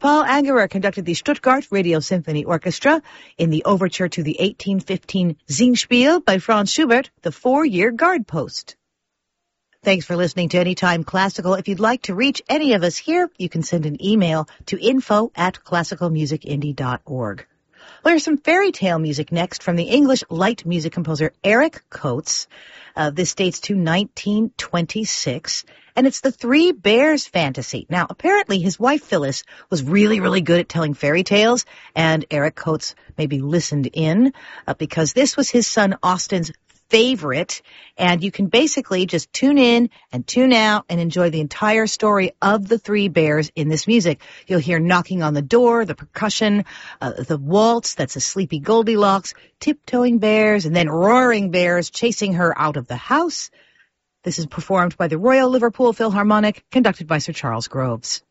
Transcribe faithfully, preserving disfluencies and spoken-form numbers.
Paul Angerer conducted the Stuttgart Radio Symphony Orchestra in the overture to the eighteen fifteen Singspiel by Franz Schubert, the four-year guard post. Thanks for listening to Anytime Classical. If you'd like to reach any of us here, you can send an email to info at classical music indie dot org. Well, here's some fairy tale music next from the English light music composer Eric Coates. Uh, this dates to nineteen twenty-six, and it's the Three Bears Fantasy. Now, apparently his wife Phyllis was really, really good at telling fairy tales, and Eric Coates maybe listened in uh, because this was his son Austin's favorite, and you can basically just tune in and tune out and enjoy the entire story of the three bears in this music. You'll hear knocking on the door, the percussion, uh, the waltz, that's a sleepy Goldilocks, tiptoeing bears, and then roaring bears chasing her out of the house. This is performed by the Royal Liverpool Philharmonic, conducted by Sir Charles Groves.